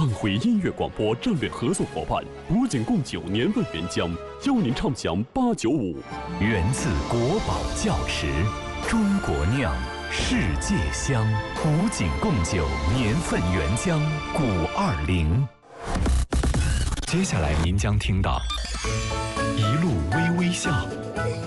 汇音乐广播战略合作伙伴，古井贡酒年份原浆，邀您畅享895。 源自国宝窖池，中国酿，世界香。古井贡酒年份原浆520。接下来您将听到一路微微笑，